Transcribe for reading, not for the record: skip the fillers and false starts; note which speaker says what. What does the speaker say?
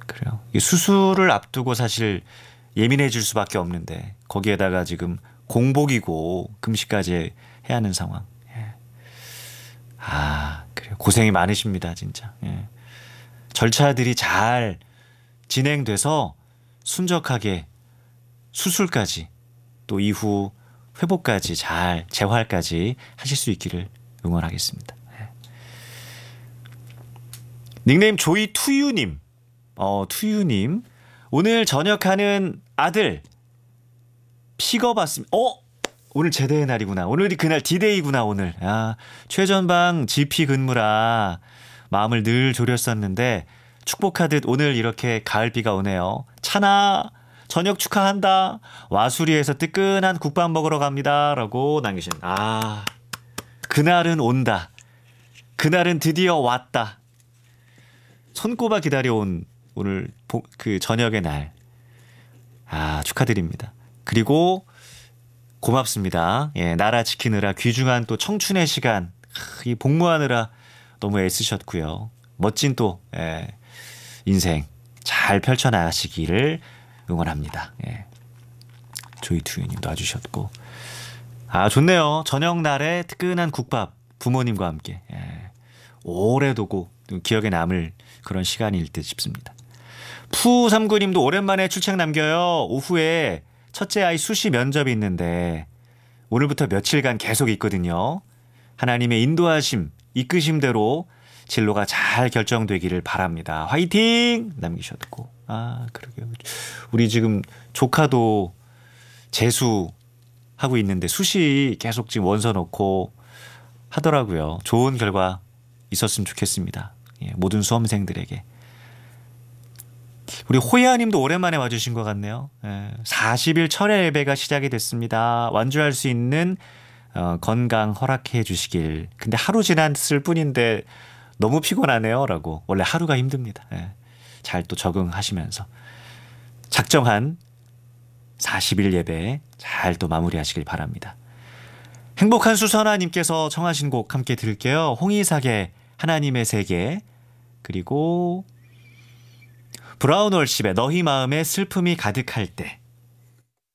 Speaker 1: 그래요. 이 수술을 앞두고 사실 예민해질 수밖에 없는데 거기에다가 지금 공복이고 금식까지 해야 하는 상황. 예. 아, 그래요. 고생이 많으십니다, 진짜. 예. 절차들이 잘 진행돼서 순적하게 수술까지 또 이후 회복까지 잘 재활까지 하실 수 있기를 응원하겠습니다. 예. 닉네임 조이 투유님. 투유님. 오늘 저녁하는 아들 픽업 왔습니다. 오늘 제대의 날이구나. 오늘이 그날 디데이구나 오늘. 아, 최전방 GP 근무라 마음을 늘 졸였었는데 축복하듯 오늘 이렇게 가을비가 오네요. 찬아 저녁 축하한다. 와수리에서 뜨끈한 국밥 먹으러 갑니다. 라고 남기신. 아, 그날은 온다. 그날은 드디어 왔다. 손꼽아 기다려온 오늘 그 저녁의 날. 아, 축하드립니다. 그리고 고맙습니다. 예, 나라 지키느라 귀중한 또 청춘의 시간, 이 복무하느라 너무 애쓰셨고요. 멋진 또 인생 잘 펼쳐나가시기를 응원합니다. 예. 조이투유님도 와주셨고, 아 좋네요. 저녁 날에 뜨끈한 국밥 부모님과 함께 오래 두고 기억에 남을 그런 시간일 듯 싶습니다. 푸39님도 오랜만에 출첵 남겨요. 오후에 첫째 아이 수시 면접이 있는데 오늘부터 며칠간 계속 있거든요. 하나님의 인도하심, 이끄심대로 진로가 잘 결정되기를 바랍니다. 화이팅! 남기셨고. 아, 그러게요. 우리 지금 조카도 재수하고 있는데 수시 계속 지금 원서 넣고 하더라고요. 좋은 결과 있었으면 좋겠습니다. 예, 모든 수험생들에게. 우리 호야님도 오랜만에 와주신 것 같네요. 40일 철야 예배가 시작이 됐습니다. 완주할 수 있는 건강 허락해 주시길. 근데 하루 지났을 뿐인데 너무 피곤하네요. 라고. 원래 하루가 힘듭니다. 잘 또 적응하시면서 작정한 40일 예배 잘 또 마무리하시길 바랍니다. 행복한 수선아님께서 청하신 곡 함께 들을게요. 홍이삭의 하나님의 세계, 그리고 브라운 월십의 너희 마음에 슬픔이 가득할 때,